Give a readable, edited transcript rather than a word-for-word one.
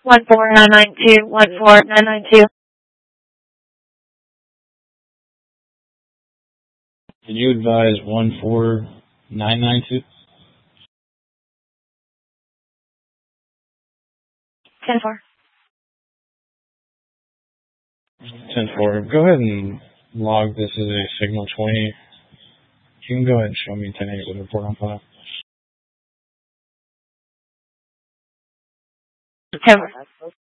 14992, 14992. Can you advise 14992? 10-4. 10-4. Go ahead and log this as a signal 20. You can go ahead and show me 10-8 with report on file. 10-4.